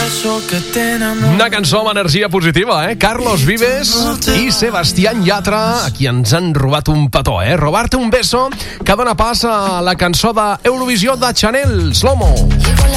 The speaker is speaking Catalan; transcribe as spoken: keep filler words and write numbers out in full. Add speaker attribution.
Speaker 1: Una cançó amb energia positiva, eh? Carlos Vives i Sebastián Yatra, aquí ens han robat un petó, eh? Robarte un beso, que dona pas a la cançó d'Eurovisió de Chanel, Slow Mo.